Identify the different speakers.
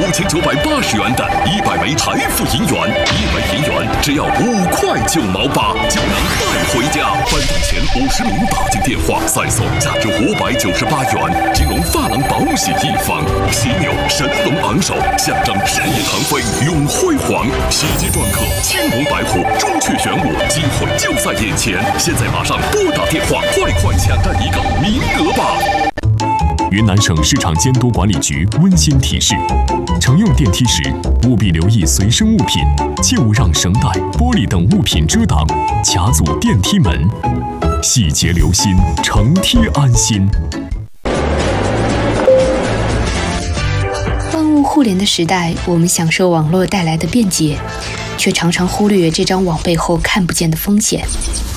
Speaker 1: 5980元的100枚财富银元，1枚银元只要5块9毛8就能带回家。办理前50名打进电话，再送价值598元金融珐琅宝洗一方。犀牛神龙昂首，象征事业腾飞永辉煌。喜结篆刻，青龙白虎，朱雀玄武，机会就在眼前。现在马上拨打电话，快抢占一个名额吧！
Speaker 2: 云南省市场监督管理局温馨提示：乘用电梯时，务必留意随身物品，切勿让绳带、玻璃等物品遮挡、卡阻电梯门。细节留心，乘梯安心。
Speaker 3: 万物互联的时代，我们享受网络带来的便捷，却常常忽略这张网背后看不见的风险。